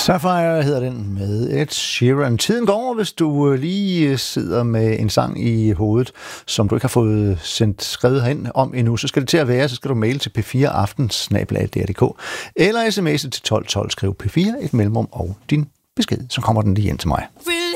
Sapphire hedder den med Ed Sheeran. Tiden går, hvis du lige sidder med en sang i hovedet, som du ikke har fået skrevet herind om endnu, så skal det til at være, så skal du maile til p4aftens@dr.dk eller sms'e til 1212, skriv P4, et mellemrum og din besked, så kommer den lige ind til mig.